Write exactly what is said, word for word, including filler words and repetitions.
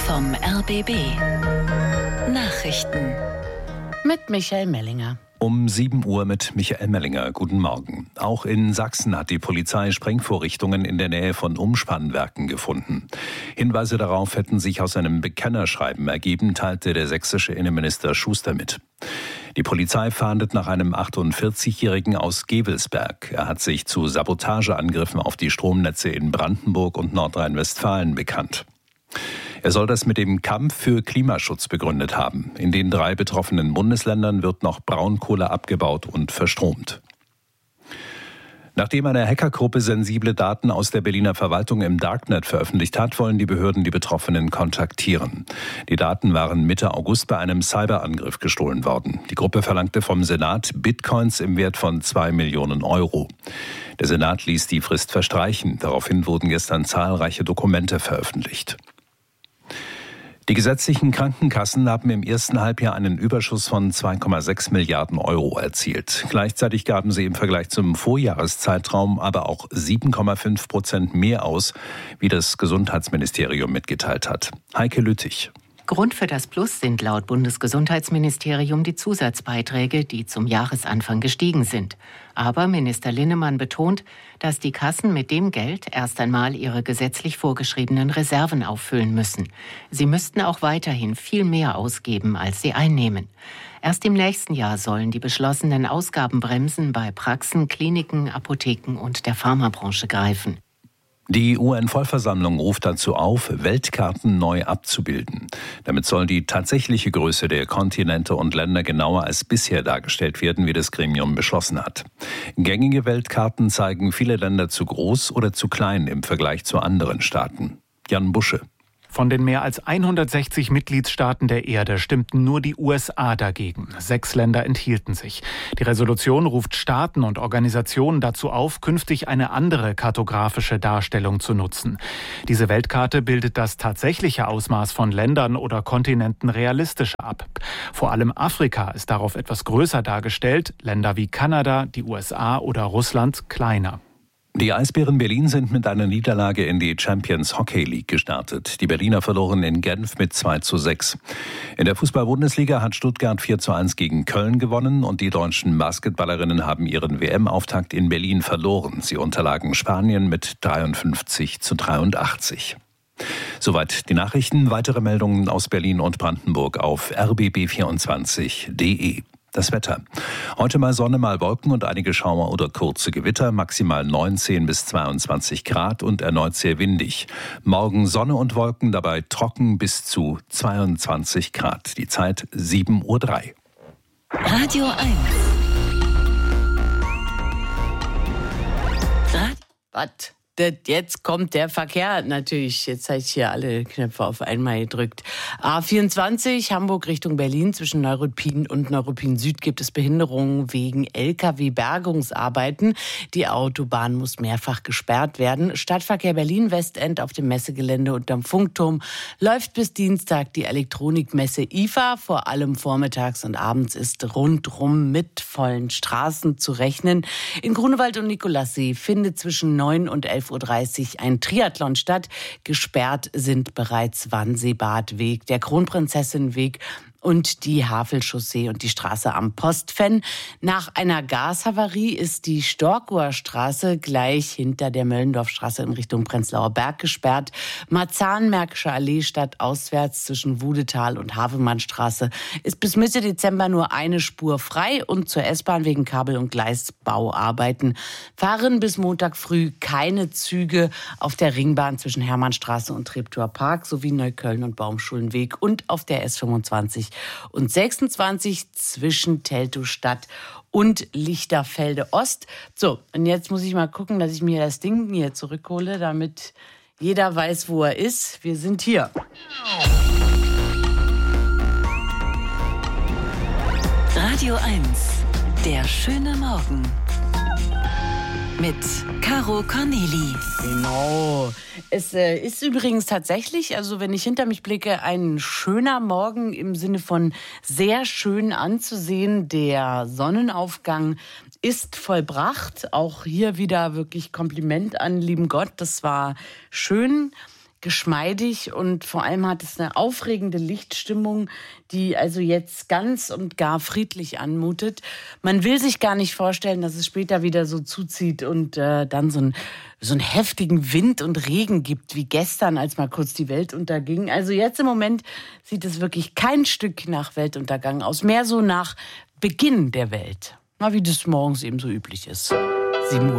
vom R B B. Nachrichten mit Michael Mellinger. Um sieben Uhr mit Michael Mellinger. Guten Morgen. Auch in Sachsen hat die Polizei Sprengvorrichtungen in der Nähe von Umspannwerken gefunden. Hinweise darauf hätten sich aus einem Bekennerschreiben ergeben, teilte der sächsische Innenminister Schuster mit. Die Polizei fahndet nach einem achtundvierzigjährigen aus Gevelsberg. Er hat sich zu Sabotageangriffen auf die Stromnetze in Brandenburg und Nordrhein-Westfalen bekannt. Er soll das mit dem Kampf für Klimaschutz begründet haben. In den drei betroffenen Bundesländern wird noch Braunkohle abgebaut und verstromt. Nachdem eine Hackergruppe sensible Daten aus der Berliner Verwaltung im Darknet veröffentlicht hat, wollen die Behörden die Betroffenen kontaktieren. Die Daten waren Mitte August bei einem Cyberangriff gestohlen worden. Die Gruppe verlangte vom Senat Bitcoins im Wert von zwei Millionen Euro. Der Senat ließ die Frist verstreichen. Daraufhin wurden gestern zahlreiche Dokumente veröffentlicht. Die gesetzlichen Krankenkassen haben im ersten Halbjahr einen Überschuss von zwei Komma sechs Milliarden Euro erzielt. Gleichzeitig gaben sie im Vergleich zum Vorjahreszeitraum aber auch sieben Komma fünf Prozent mehr aus, wie das Gesundheitsministerium mitgeteilt hat. Heike Lüttich. Grund für das Plus sind laut Bundesgesundheitsministerium die Zusatzbeiträge, die zum Jahresanfang gestiegen sind. Aber Minister Linnemann betont, dass die Kassen mit dem Geld erst einmal ihre gesetzlich vorgeschriebenen Reserven auffüllen müssen. Sie müssten auch weiterhin viel mehr ausgeben, als sie einnehmen. Erst im nächsten Jahr sollen die beschlossenen Ausgabenbremsen bei Praxen, Kliniken, Apotheken und der Pharmabranche greifen. Die U N-Vollversammlung ruft dazu auf, Weltkarten neu abzubilden. Damit soll die tatsächliche Größe der Kontinente und Länder genauer als bisher dargestellt werden, wie das Gremium beschlossen hat. Gängige Weltkarten zeigen viele Länder zu groß oder zu klein im Vergleich zu anderen Staaten. Jan Busche. Von den mehr als hundertsechzig Mitgliedstaaten der Erde stimmten nur die U S A dagegen. Sechs Länder enthielten sich. Die Resolution ruft Staaten und Organisationen dazu auf, künftig eine andere kartografische Darstellung zu nutzen. Diese Weltkarte bildet das tatsächliche Ausmaß von Ländern oder Kontinenten realistischer ab. Vor allem Afrika ist darauf etwas größer dargestellt, Länder wie Kanada, die U S A oder Russland kleiner. Die Eisbären Berlin sind mit einer Niederlage in die Champions Hockey League gestartet. Die Berliner verloren in Genf mit zwei zu sechs. In der Fußball-Bundesliga hat Stuttgart vier zu eins gegen Köln gewonnen und die deutschen Basketballerinnen haben ihren W M-Auftakt in Berlin verloren. Sie unterlagen Spanien mit dreiundfünfzig zu dreiundachtzig. Soweit die Nachrichten. Weitere Meldungen aus Berlin und Brandenburg auf r b b vierundzwanzig punkt d e. Das Wetter. Heute mal Sonne, mal Wolken und einige Schauer oder kurze Gewitter, maximal neunzehn bis zweiundzwanzig Grad und erneut sehr windig. Morgen Sonne und Wolken, dabei trocken bis zu zweiundzwanzig Grad. Die Zeit sieben Uhr drei. Radio eins. Radio. Was? Jetzt kommt der Verkehr natürlich. Jetzt habe ich hier alle Knöpfe auf einmal gedrückt. A vierundzwanzig, Hamburg Richtung Berlin. Zwischen Neuruppin und Neuruppin Süd gibt es Behinderungen wegen L K W-Bergungsarbeiten. Die Autobahn muss mehrfach gesperrt werden. Stadtverkehr Berlin-Westend auf dem Messegelände unterm Funkturm läuft bis Dienstag die Elektronikmesse I F A. Vor allem vormittags und abends ist rundrum mit vollen Straßen zu rechnen. In Grunewald und Nikolassee findet zwischen neun und elf Uhr dreißig ein Triathlon statt. Gesperrt sind bereits Wannsee-Badweg, der Kronprinzessin-Weg und die Havelchaussee und die Straße am Postfenn. Nach einer Gashavarie ist die Storkower Straße gleich hinter der Möllendorfstraße in Richtung Prenzlauer Berg gesperrt. Marzahn-Märkische Allee stadtauswärts zwischen Wudetal und Havemannstraße ist bis Mitte Dezember nur eine Spur frei und zur S-Bahn wegen Kabel- und Gleisbauarbeiten fahren bis Montag früh keine Züge auf der Ringbahn zwischen Hermannstraße und Treptower Park sowie Neukölln und Baumschulenweg und auf der S fünfundzwanzig und sechsundzwanzig zwischen Teltow-Stadt und Lichterfelde Ost. So, und jetzt muss ich mal gucken, dass ich mir das Ding hier zurückhole, damit jeder weiß, wo er ist. Wir sind hier. Radio eins, der schöne Morgen. Mit Caro Corneli. Genau. Es äh, ist übrigens tatsächlich, also wenn ich hinter mich blicke, ein schöner Morgen im Sinne von sehr schön anzusehen. Der Sonnenaufgang ist vollbracht. Auch hier wieder wirklich Kompliment an lieben Gott. Das war schön. geschmeidig und vor allem hat es eine aufregende Lichtstimmung, die also jetzt ganz und gar friedlich anmutet. Man will sich gar nicht vorstellen, dass es später wieder so zuzieht und äh, dann so, ein, so einen heftigen Wind und Regen gibt, wie gestern, als mal kurz die Welt unterging. Also jetzt im Moment sieht es wirklich kein Stück nach Weltuntergang aus, mehr so nach Beginn der Welt. Mal wie das morgens eben so üblich ist. sieben Uhr.